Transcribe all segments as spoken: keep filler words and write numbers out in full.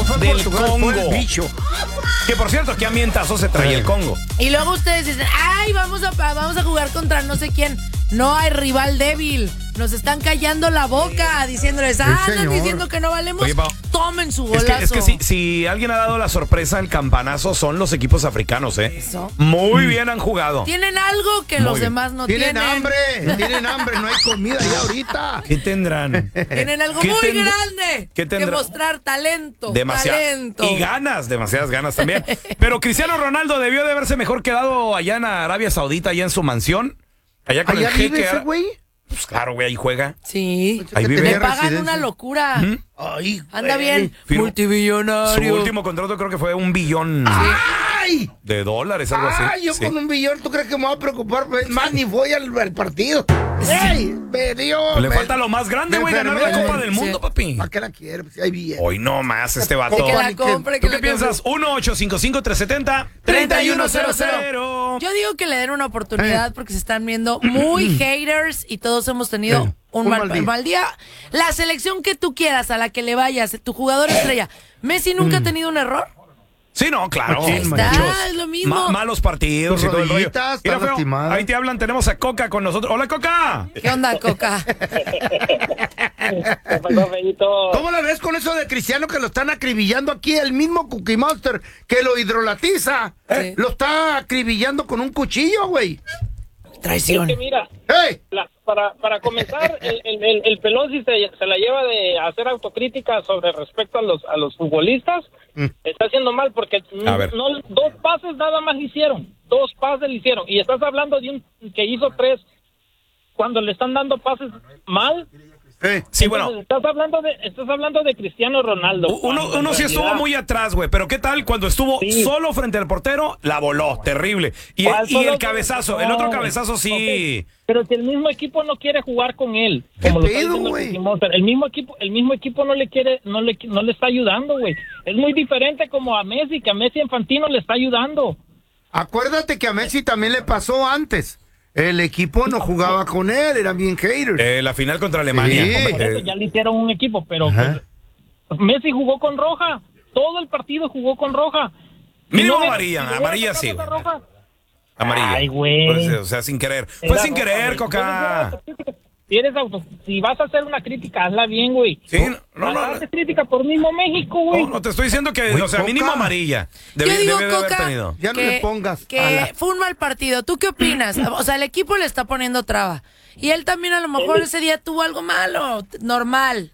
del Congo. Que por cierto, qué ambientazo se trae el Congo. Y luego ustedes dicen, ay, vamos a, vamos a jugar contra no sé quién. No hay rival débil. Nos están callando la boca diciéndoles, ah, Sí, andan señor. diciendo que no valemos. Oye, Pao, tomen su Es golazo. que, es que si, si alguien ha dado la sorpresa, el campanazo son los equipos africanos, ¿eh? Eso. Muy bien han jugado. Tienen algo que Muy los bien. demás no Tienen tienen. hambre, tienen hambre, no hay comida ya ahorita. ¿Qué tendrán? Tienen algo ¿Qué muy tendr- grande qué que tendrá? mostrar talento. Demasiado. Talento. Y ganas, demasiadas ganas también. Pero Cristiano Ronaldo debió de haberse mejor quedado allá en Arabia Saudita, allá en su mansión. Allá con ¿Allá el vive jeque. ese güey? Pues claro, güey, ahí juega. Sí. Ahí Que vive. Le tenía pagan residencia. una locura. Ay, Anda güey. bien. Firmó- Su Multimillonario. último contrato creo que fue un billón ¡Ay! de dólares, algo ¡Ay! así. Yo Sí. con un billón, ¿tú crees que me voy a preocupar? Pues, más ni voy al, al partido. ¡Ey! Me dio. Le me- falta lo más grande, me güey, ganar la enfermé. Copa del Mundo, Sí. papi. ¿Para qué la quiere? Pues, ahí bien. Hoy no más este vato. Que la ¿Tú compre, ¿Tú que qué la piensas? uno ocho cinco cinco tres siete cero tres uno cero cero. Yo digo que le den una oportunidad porque se están viendo muy haters y todos hemos tenido Eh, un, un mal, mal día. mal día. La selección que tú quieras, a la que le vayas, tu jugador estrella. ¿Messi nunca ha tenido un error? Sí, no, claro. Machín, Ahí está, muchos. es lo mismo. Ma- malos partidos Tus y todo el rollo. rodillitas Mira, están feo, lastimadas. ahí te hablan, tenemos a Coca con nosotros. Hola, Coca. ¿Qué onda, Coca? ¿Qué pasó, Fellito? ¿Cómo la ves con eso de Cristiano que lo están acribillando aquí? El mismo Cookie Monster que lo hidrolatiza. Sí. Lo está acribillando con un cuchillo, güey. Traición. Es que mira, ¡Ey! la- para, para comenzar, el, el, el, el pelón si se, se la lleva de hacer autocrítica sobre respecto a los a los futbolistas, Mm. está haciendo mal porque A ver. no, dos pases nada más le hicieron, dos pases le hicieron, y estás hablando de un que hizo tres cuando le están dando pases mal. ¡Ey! Sí, Entonces, bueno, estás hablando de estás hablando de Cristiano Ronaldo. uno, cuando uno en sí estuvo realidad- muy atrás, güey. Pero ¿qué tal cuando estuvo Sí. solo frente al portero? La voló, terrible. Y, ¿Cuál y solo? el cabezazo, el otro cabezazo sí. Ok, pero si el mismo equipo no quiere jugar con él, ¿Qué como lo está pedo, diciendo güey? Cookie Monster, el mismo equipo, el mismo equipo no le quiere, no le, no le está ayudando, güey. Es muy diferente como a Messi, que a Messi Infantino le está ayudando. Acuérdate que a Messi también le pasó antes. El equipo no jugaba con él, eran bien haters. Eh, la final contra Alemania. Sí. Por eso Eh, ya le hicieron un equipo, pero Ajá. pues, Messi jugó con roja, todo el partido jugó con roja. Mínimo No me- amarilla, si le hubiera amarilla sacado sí, esa güey. roja, amarilla. Ay, güey. Pues, o sea, sin querer. Fue era sin roja, querer, güey. Coca. Si eres auto, si vas a hacer una crítica, hazla bien, güey. Sí, no, no, Hazte crítica por mismo México, güey. No, no te estoy diciendo que, Güey, o sea, Coca. mínimo amarilla. Yo Debe, digo, debe de haber Coca, tenido. Ya no que, le pongas que a la- fue un mal partido. ¿Tú qué opinas? O sea, el equipo le está poniendo traba. Y él también a lo mejor ese día tuvo algo malo, t- normal.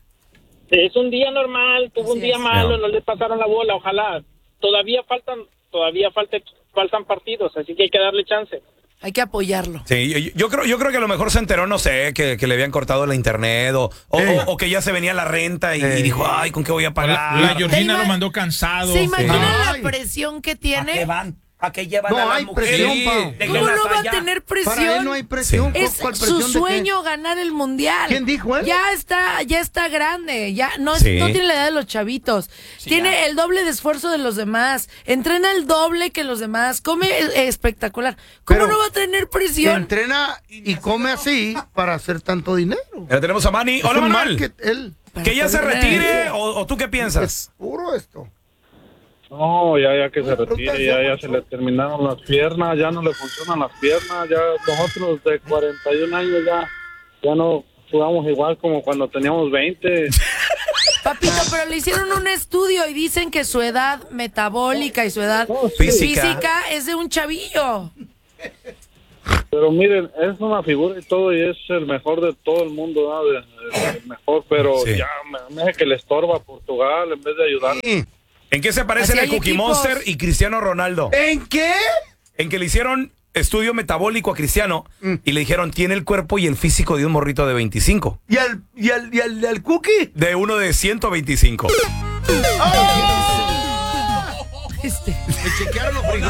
Es un día normal, tuvo un Así día es. malo, No. no le pasaron la bola, ojalá. Todavía faltan, todavía falta, faltan partidos, así que hay que darle chance. Hay que apoyarlo. Sí, yo, yo creo, yo creo que a lo mejor se enteró, no sé, que, que le habían cortado la internet o, o, Eh. o- o que ya se venía la renta y, Eh. y dijo, ay, ¿con qué voy a La, pagar? la Georgina ¿Te lo ima- mandó cansado. ¿Se imaginan Ay. la presión que ¿A qué tiene? van? ¿A qué llevan No a las hay mujeres? presión, Sí, Pau. déjenlas ¿Cómo no va a allá. tener Para él presión? no hay presión. Es ¿Cuál su presión de qué? sueño ganar el mundial. ¿Quién dijo él? Ya está, ya está grande, ya no, es- Sí. no tiene la edad de los chavitos. tiene ya. el doble de esfuerzo de los demás. Entrena el doble que los demás. Come eh, espectacular. ¿Cómo Pero no va a tener presión? Entrena y come así para hacer tanto dinero. Ya tenemos a Manny. Es Hola, un Manuel. market, él. Que ya se Para poder retire ganar. o, o tú qué Es piensas. puro esto. No, ya, ya que se Pero retire, usted ya, se- ya se le terminaron las piernas, ya no le funcionan las piernas, ya nosotros de cuarenta y un años ya, ya no jugamos igual como cuando teníamos veinte. Papito, pero le hicieron un estudio y dicen que su edad metabólica y su edad Física. física es de un chavillo. Pero miren, es una figura y todo, y es el mejor de todo el mundo, ¿no? De- de- el mejor, pero Sí. ya me, me hace que le estorba a Portugal en vez de ayudar. Sí. ¿En qué se parecen Así el hay Cookie equipos. Monster y Cristiano Ronaldo? ¿En qué? En que le hicieron estudio metabólico a Cristiano Mm. y le dijeron, tiene el cuerpo y el físico de un morrito de veinticinco. ¿Y al, y al, y al, y al cookie? De uno de ciento veinticinco. Este. Me chequearon los frijoles.